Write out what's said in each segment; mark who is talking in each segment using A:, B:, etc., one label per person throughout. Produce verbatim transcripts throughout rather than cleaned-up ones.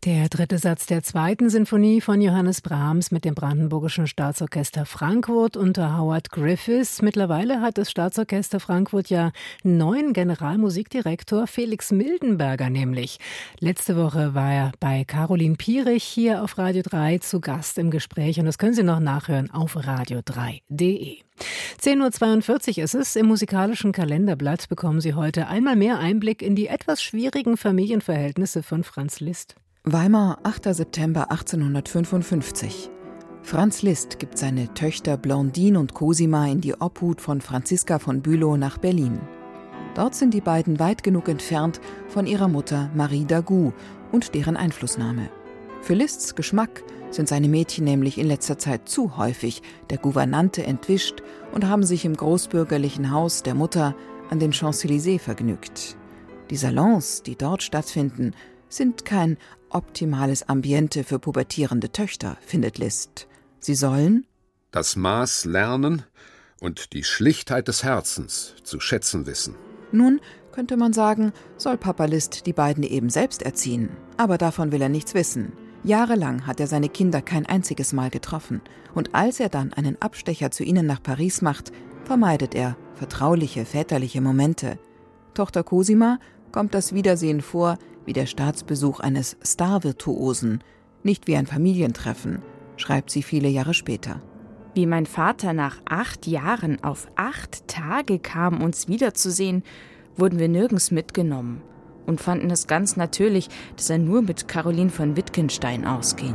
A: Der dritte Satz der zweiten Sinfonie von Johannes Brahms mit dem Brandenburgischen Staatsorchester Frankfurt unter Howard Griffiths. Mittlerweile hat das Staatsorchester Frankfurt ja einen neuen Generalmusikdirektor, Felix Mildenberger nämlich. Letzte Woche war er bei Caroline Pierich hier auf Radio drei zu Gast im Gespräch und das können Sie noch nachhören auf radio drei punkt de. zehn Uhr zweiundvierzig ist es. Im musikalischen Kalenderblatt bekommen Sie heute einmal mehr Einblick in die etwas schwierigen Familienverhältnisse von Franz Liszt.
B: Weimar, achter September achtzehnhundertfünfundfünfzig. Franz Liszt gibt seine Töchter Blondine und Cosima in die Obhut von Franziska von Bülow nach Berlin. Dort sind die beiden weit genug entfernt von ihrer Mutter Marie Dagout und deren Einflussnahme. Für Liszts Geschmack sind seine Mädchen nämlich in letzter Zeit zu häufig der Gouvernante entwischt und haben sich im großbürgerlichen Haus der Mutter an den Champs-Élysées vergnügt. Die Salons, die dort stattfinden, sind kein optimales Ambiente für pubertierende Töchter, findet Liszt. Sie sollen
C: das Maß lernen und die Schlichtheit des Herzens zu schätzen wissen.
B: Nun könnte man sagen, soll Papa Liszt die beiden eben selbst erziehen. Aber davon will er nichts wissen. Jahrelang hat er seine Kinder kein einziges Mal getroffen. Und als er dann einen Abstecher zu ihnen nach Paris macht, vermeidet er vertrauliche väterliche Momente. Tochter Cosima kommt das Wiedersehen vor wie der Staatsbesuch eines Star-Virtuosen, nicht wie ein Familientreffen, schreibt sie viele Jahre später.
D: Wie mein Vater nach acht Jahren auf acht Tage kam, uns wiederzusehen, wurden wir nirgends mitgenommen und fanden es ganz natürlich, dass er nur mit Caroline von Wittgenstein ausging.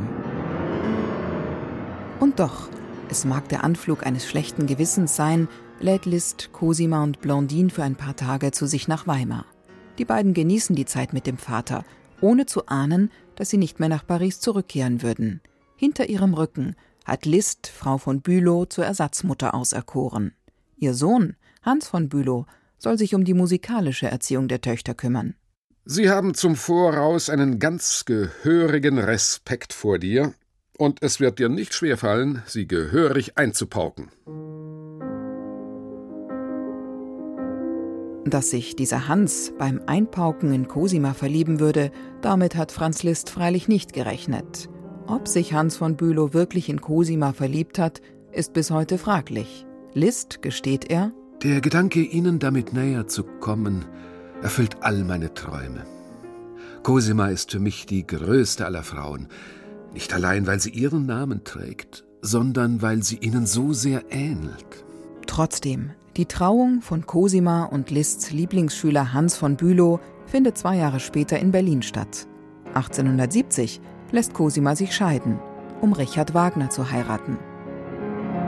B: Und doch, es mag der Anflug eines schlechten Gewissens sein, lädt Liszt Cosima und Blondine für ein paar Tage zu sich nach Weimar. Die beiden genießen die Zeit mit dem Vater, ohne zu ahnen, dass sie nicht mehr nach Paris zurückkehren würden. Hinter ihrem Rücken hat Liszt Frau von Bülow zur Ersatzmutter auserkoren. Ihr Sohn, Hans von Bülow, soll sich um die musikalische Erziehung der Töchter kümmern.
C: Sie haben zum Voraus einen ganz gehörigen Respekt vor dir, und es wird dir nicht schwerfallen, sie gehörig einzupauken.
B: Dass sich dieser Hans beim Einpauken in Cosima verlieben würde, damit hat Franz Liszt freilich nicht gerechnet. Ob sich Hans von Bülow wirklich in Cosima verliebt hat, ist bis heute fraglich. Liszt gesteht er:
C: Der Gedanke, Ihnen damit näher zu kommen, erfüllt all meine Träume. Cosima ist für mich die größte aller Frauen, nicht allein, weil sie ihren Namen trägt, sondern weil sie Ihnen so sehr ähnelt.
B: Trotzdem, die Trauung von Cosima und Liszts Lieblingsschüler Hans von Bülow findet zwei Jahre später in Berlin statt. achtzehnhundertsiebzig lässt Cosima sich scheiden, um Richard Wagner zu heiraten.